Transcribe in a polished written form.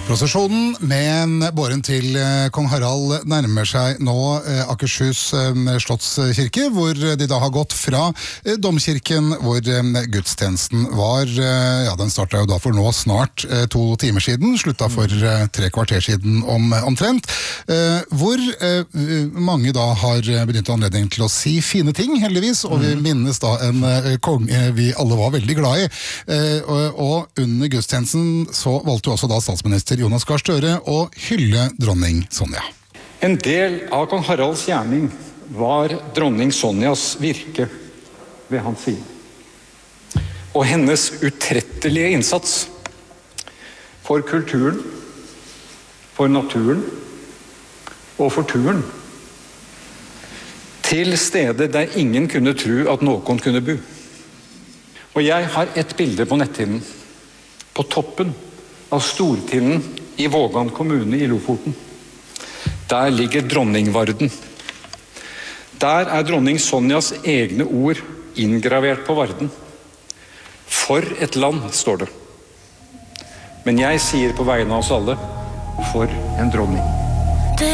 Prosesjonen med båren til kong Harald nærmer seg nå Akershus slottskirke, hvor de da har gått fra domkirken, hvor gudstjenesten var. Ja, den startet jo da for nå snart 2 timer siden, slutta for 3 kvarter siden omtrent, hvor mange da har benyttet anledning til å si fine ting, heldigvis, og vi minnes da en konge vi alle var veldig glad i. Og under gudstjenesten så valgte jo også da statsminister Jonas Gahr Støre å hylle dronning Sonja. En del av kong Haralds gjerning var dronning Sonjas virke ved hans side. Og hennes utrettelige innsats for kulturen, for naturen og for turen. Til steder der ingen kunne tro at noen kunne bo. Og jeg har et bilde på netthinnen. På toppen av Stortinden i Vågan kommune i Lofoten. Der ligger dronningvarden. Der er dronning Sonjas egne ord inngravert på varden. For et land, står det. Men jeg sier på vegne av oss alle, for en dronning.